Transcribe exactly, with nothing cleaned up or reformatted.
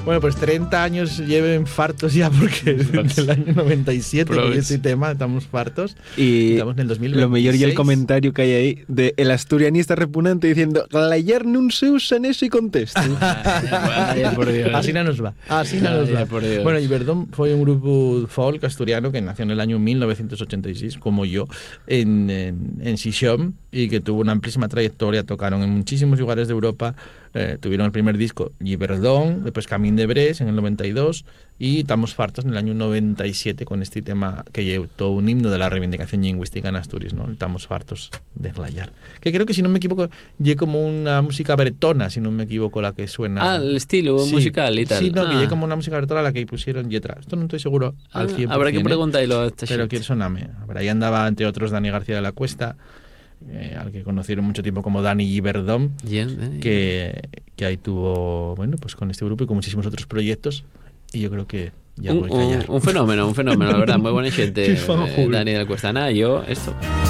Bueno, pues treinta años lleven fartos ya, porque desde el año noventa y siete con este tema estamos fartos. Y estamos en el dos mil veintiséis. Lo mejor y el comentario que hay ahí de el asturianista repugnante diciendo l'ayer non se usa en ese contexto. Ay, por Dios. Así no nos va. Así no nos va. Por Dios. Bueno, Iberdón fue un grupo folk asturiano que nació en el año mil novecientos ochenta y seis, como yo, en, en, en Xixón, y que tuvo una amplísima trayectoria. Tocaron en muchísimos lugares de Europa. Eh, tuvieron el primer disco Iberdón, después Camín de Bres en el noventa y dos, y estamos fartos en el año noventa y siete con este tema que lleva todo un himno de la reivindicación lingüística en Asturias, ¿no? Estamos fartos de Glayar. Que creo que, si no me equivoco, lleva como una música bretona, si no me equivoco, la que suena. Ah, el estilo sí, musical y tal. Sí, no, ah. que lleva como una música bretona la que pusieron Yetra. Esto no estoy seguro al cien por ciento. Habrá que preguntarlo a esta Pero gente. que soname. A ver, ahí andaba, entre otros, Dani García de la Cuesta, Eh, al que conocieron mucho tiempo como Dani Iberdón, yeah, eh, que, que ahí tuvo, bueno, pues con este grupo y con muchísimos otros proyectos, y yo creo que ya un, voy a callar. Un, un fenómeno, un fenómeno, la verdad, muy buena gente. Qué fanjul. Dani de la Cuesta. Nada, yo, esto.